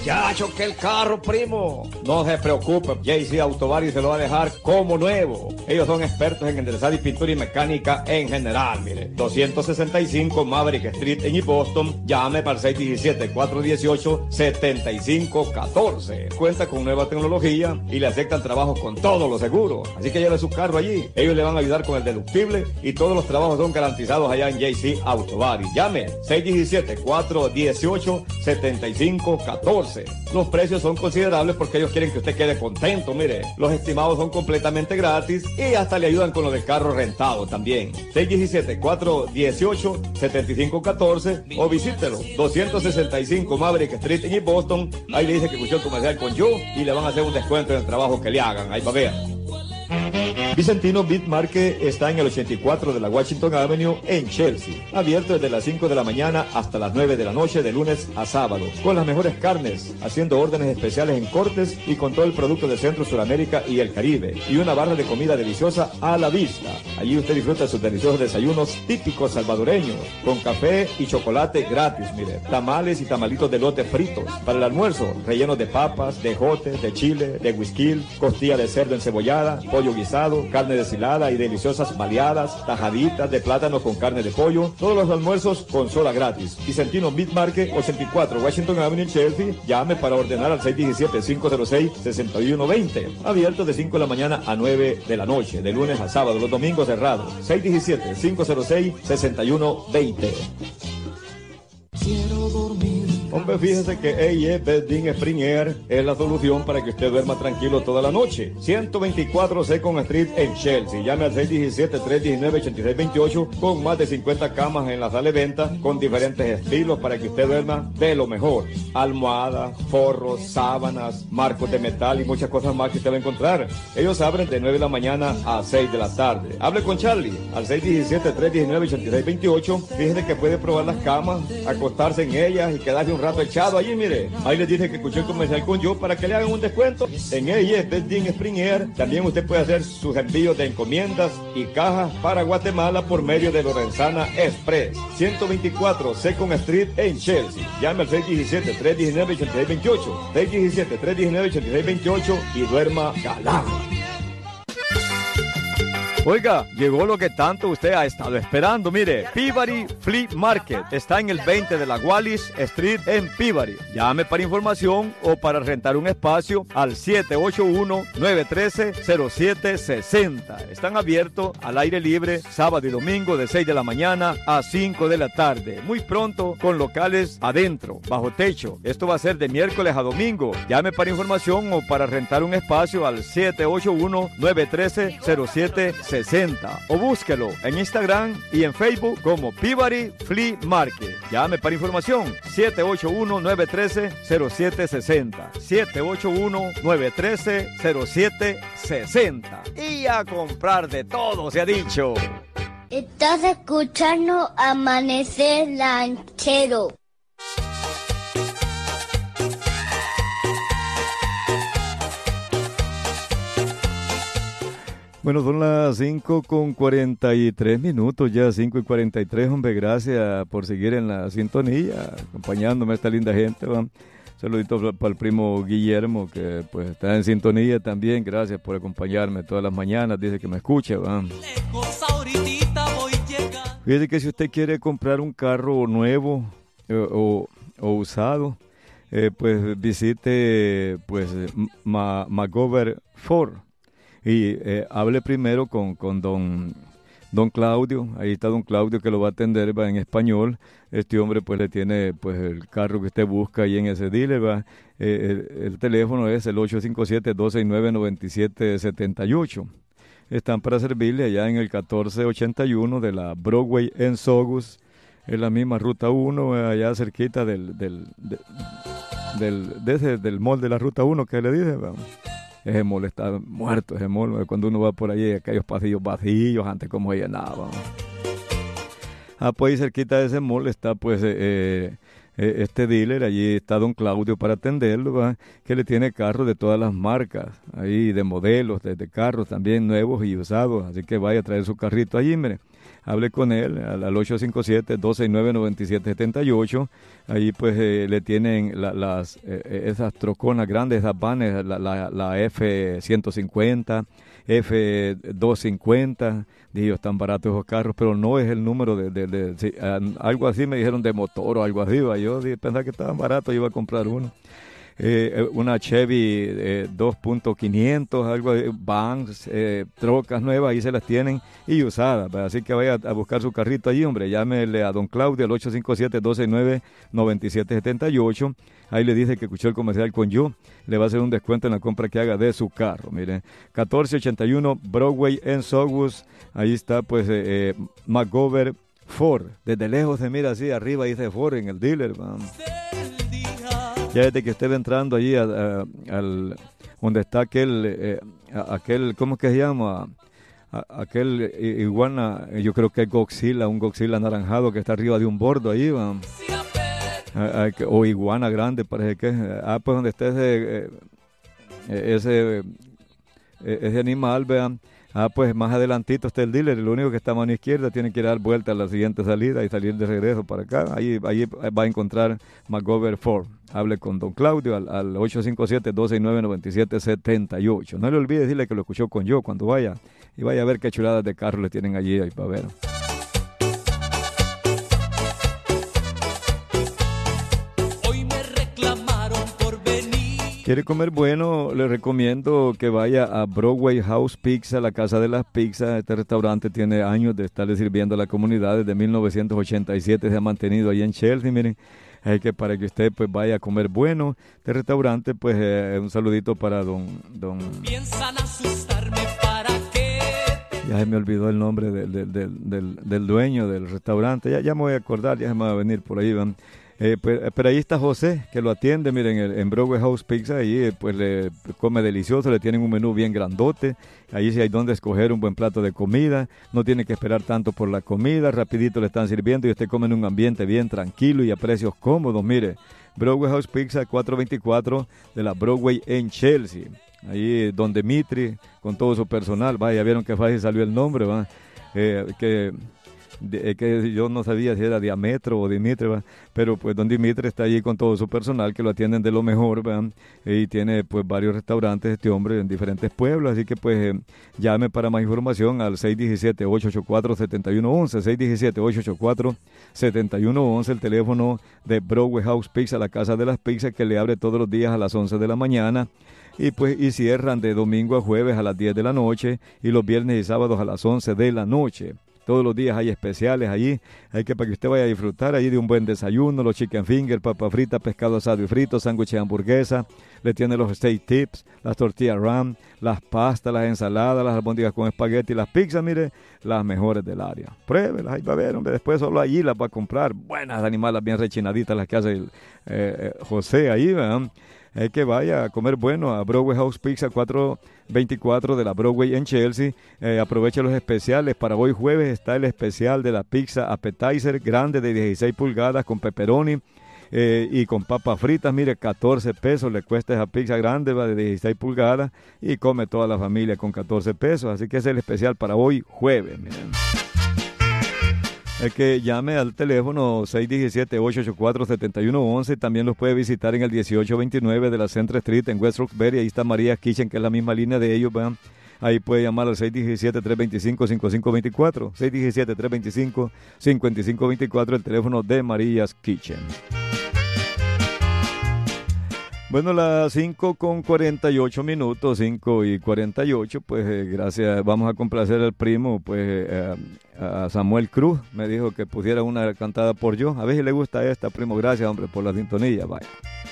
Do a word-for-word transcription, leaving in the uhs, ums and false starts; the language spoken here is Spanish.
Ya choqué el carro, primo. No se preocupe, J C Autobody se lo va a dejar como nuevo. Ellos son expertos en enderezar y pintura y mecánica en general, mire. doscientos sesenta y cinco Maverick Street en East Boston. Llame para el seis uno siete, cuatro uno ocho, siete cinco uno cuatro. Cuenta con nueva tecnología y le aceptan trabajos con todos los seguros. Así que lleve su carro allí. Ellos le van a ayudar con el deductible y todos los trabajos son garantizados allá en J C Autobody. Llame seis uno siete, cuatro uno ocho, siete cinco uno cuatro. Los precios son considerables porque ellos quieren que usted quede contento, mire. Los estimados son completamente gratis y hasta le ayudan con lo de carro rentado también. seis uno siete, cuatro uno ocho, siete cinco uno cuatro o visítelo. doscientos sesenta y cinco Maverick Street en Boston. Ahí le dice que escuchó el comercial con yo y le van a hacer un descuento en el trabajo que le hagan. Ahí va a ver. Vicentino Meat Market está en el ochenta y cuatro de la Washington Avenue en Chelsea, abierto desde las cinco de la mañana hasta las nueve de la noche de lunes a sábado, con las mejores carnes, haciendo órdenes especiales en cortes y con todo el producto de Centro, Suramérica y el Caribe, y una barra de comida deliciosa a la vista. Allí usted disfruta de sus deliciosos desayunos típicos salvadoreños, con café y chocolate gratis, mire, tamales y tamalitos de lote fritos. Para el almuerzo, rellenos de papas, de jotes, de chile, de whisky, costilla de cerdo encebollada, pollo guisado, carne deshilada y deliciosas baleadas, tajaditas de plátano con carne de pollo, todos los almuerzos con soda gratis. Vicentino Meat Market, ochenta y cuatro Washington Avenue, Chelsea. Llame para ordenar al seis uno siete, cinco cero seis, seis uno dos cero. Abierto de cinco de la mañana a nueve de la noche, de lunes a sábado, los domingos cerrados. seis uno siete, cinco cero seis, seis uno dos cero. Quiero dormir. Hombre, fíjese que A E Bedding Spring Air es la solución para que usted duerma tranquilo toda la noche. ciento veinticuatro Second Street en Chelsea. Llame al seis uno siete, tres uno nueve, ocho seis dos ocho con más de cincuenta camas en la sala de venta con diferentes estilos para que usted duerma de lo mejor. Almohadas, forros, sábanas, marcos de metal y muchas cosas más que usted va a encontrar. Ellos abren de nueve de la mañana a seis de la tarde. Hable con Charlie al seis uno siete, tres uno nueve, ocho seis dos ocho. Fíjese que puede probar las camas, acostarse en ellas y quedarse un rato echado allí, mire. Ahí les dice que escuché el comercial con yo para que le hagan un descuento. En A E Bedding Spring Air también usted puede hacer sus envíos de encomiendas y cajas para Guatemala por medio de Lorenzana Express. ciento veinticuatro Second Street en Chelsea. Llame al seis uno siete, tres uno nueve, ocho seis dos ocho. seis uno siete, tres uno nueve, ocho seis dos ocho y duerma galán. Oiga, llegó lo que tanto usted ha estado esperando. Mire, Peabody Flea Market está en el veinte de la Wallis Street en Peabody. Llame para información o para rentar un espacio al siete ocho uno, nueve uno tres, cero siete seis cero. Están abiertos al aire libre sábado y domingo de seis de la mañana a cinco de la tarde. Muy pronto con locales adentro, bajo techo. Esto va a ser de miércoles a domingo. Llame para información o para rentar un espacio al siete ocho uno, nueve uno tres, cero siete seis cero o búsquelo en Instagram y en Facebook como Peabody Flea Market. Llame para información siete ocho uno, nueve uno tres, cero siete seis cero. siete ocho uno, nueve uno tres, cero siete seis cero. Y a comprar de todo se ha dicho. Estás escuchando Amanecer Ranchero. Bueno, son las cinco con cuarenta y tres minutos, ya cinco y cuarenta y tres, hombre, gracias por seguir en la sintonía, acompañándome a esta linda gente, ¿va? Saludito para el primo Guillermo, que pues está en sintonía también, gracias por acompañarme todas las mañanas, dice que me escucha, ¿va? Fíjese que si usted quiere comprar un carro nuevo eh, o, o usado, eh, pues visite pues Ma, McGovern Ford. Y eh, hable primero con, con don, don Claudio, ahí está don Claudio que lo va a atender, va en español. Este hombre pues le tiene pues el carro que usted busca ahí en ese dealer, va. Eh, el, el teléfono es el ocho cinco siete, dos seis nueve, nueve siete siete ocho. Están para servirle allá en el catorce ochenta y uno de la Broadway en Saugus, en la misma ruta uno, allá cerquita del, del, de, del, de ese, del mall de la ruta uno que le dije, va. Ese mall está muerto, ese mall, cuando uno va por allí, aquellos pasillos vacíos, antes como llenaban. Ah, pues ahí cerquita de ese mall está pues eh, eh, este dealer, allí está don Claudio para atenderlo, ¿va? Que le tiene carros de todas las marcas, ahí de modelos, de, de carros también nuevos y usados, así que vaya a traer su carrito allí, mire. hable con él al, al ocho cinco siete, dos seis nueve, nueve siete siete ocho. Ahí pues eh, le tienen la, las eh, esas troconas grandes, esas vanes, la, la, la F ciento cincuenta, F doscientos cincuenta. Dije, están baratos esos carros, pero no es el número de, de, de, de si, um, algo así me dijeron de motor o algo así. ¿Va? Yo dije, pensaba que estaban baratos, iba a comprar uno. Eh, una Chevy eh, dos punto quinientos, algo de vans, eh, trocas nuevas, ahí se las tienen y usadas, ¿verdad? Así que vaya a buscar su carrito allí, hombre, llámele a don Claudio al ocho cinco siete, dos seis nueve, nueve siete siete ocho. Ahí le dice que escuchó el comercial con yo, le va a hacer un descuento en la compra que haga de su carro. Miren, catorce ochenta y uno Broadway en Saugus, ahí está pues eh, eh, McGovern Ford, desde lejos se mira así, arriba dice Ford en el dealer, man. Ya desde que esté entrando allí a, a, al donde está aquel, eh, a, aquel, ¿cómo es que se llama? A, aquel iguana, yo creo que es Godzilla, un Godzilla anaranjado que está arriba de un bordo ahí, va. A, a, o iguana grande, parece que es. Ah, pues donde está ese, eh, ese, eh, ese animal, vean. Ah, pues más adelantito está el dealer, lo único que está a mano izquierda tiene que dar vuelta a la siguiente salida y salir de regreso para acá. Ahí, ahí va a encontrar McGovern Ford. Hable con don Claudio al, al ocho cinco siete, dos seis nueve, nueve siete siete ocho. No le olvide decirle que lo escuchó con yo cuando vaya y vaya a ver qué chuladas de carro le tienen allí ahí para ver. ¿Quiere comer bueno? Le recomiendo que vaya a Broadway House Pizza, la casa de las pizzas. Este restaurante tiene años de estarle sirviendo a la comunidad. Desde mil novecientos ochenta y siete se ha mantenido ahí en Chelsea, miren. Es que para que usted pues vaya a comer bueno. Este restaurante, pues eh, un saludito para don... don... Piensan asustarme para qué. Ya se me olvidó el nombre del, del, del, del, del dueño del restaurante. Ya, ya me voy a acordar, ya se me va a venir por ahí, van. Eh, pues, pero ahí está José, que lo atiende, miren, en, en Broadway House Pizza, ahí eh, pues le come delicioso, le tienen un menú bien grandote, ahí sí hay donde escoger un buen plato de comida, no tiene que esperar tanto por la comida, rapidito le están sirviendo y usted come en un ambiente bien tranquilo y a precios cómodos, mire, Broadway House Pizza cuatrocientos veinticuatro de la Broadway en Chelsea, ahí don Dimitri, con todo su personal, vaya, vieron que fácil salió el nombre, va, eh, que... De, que yo no sabía si era Diametro o Dimitri, ¿va? Pero pues don Dimitri está allí con todo su personal que lo atienden de lo mejor, ¿va? Y tiene pues varios restaurantes este hombre en diferentes pueblos, así que pues eh, llame para más información al seis uno siete, ocho ocho cuatro, siete uno uno uno, seis uno siete, ocho ocho cuatro, siete uno uno uno, el teléfono de Broadway House Pizza, la casa de las pizzas, que le abre todos los días a las once de la mañana. Y pues y cierran de domingo a jueves a las diez de la noche y los viernes y sábados a las once de la noche. Todos los días hay especiales allí, hay que para que usted vaya a disfrutar allí de un buen desayuno, los chicken finger, papa frita, pescado asado y frito, sándwich de hamburguesa, le tiene los steak tips, las tortillas ram, las pastas, las ensaladas, las albóndigas con espagueti, las pizzas, mire, las mejores del área. Pruébelas, ahí va a ver, hombre, después solo allí las va a comprar, buenas animalas bien rechinaditas las que hace el, eh, José ahí, ¿verdad? Es que vaya a comer bueno a Broadway House Pizza cuatrocientos veinticuatro de la Broadway en Chelsea. Eh, aproveche los especiales. Para hoy jueves está el especial de la pizza appetizer grande de dieciséis pulgadas con pepperoni eh, y con papas fritas. Mire, catorce pesos le cuesta esa pizza grande, va, de dieciséis pulgadas y come toda la familia con catorce pesos. Así que ese es el especial para hoy jueves. Miren. Es que llame al teléfono seis uno siete, ocho ocho cuatro, siete uno uno uno. También los puede visitar en el dieciocho veintinueve de la Central Street en West Roxbury. Ahí está Maria's Kitchen, que es la misma línea de ellos. ¿Vean? Ahí puede llamar al seis uno siete, tres dos cinco, cinco cinco dos cuatro. seis uno siete, tres dos cinco, cinco cinco dos cuatro, el teléfono de Maria's Kitchen. Bueno, las cinco con cuarenta y ocho minutos, cinco y cuarenta y ocho, pues eh, gracias, vamos a complacer al primo, pues eh, a Samuel Cruz, me dijo que pusiera una cantada por yo, a ver si le gusta esta, primo, gracias hombre por la sintonía, vaya.